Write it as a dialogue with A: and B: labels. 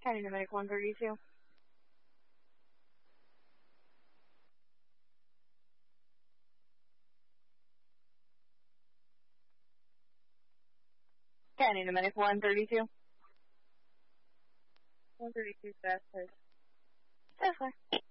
A: County to Medic 132. County to Medic 132.
B: 132 fast, please.
A: That's fine.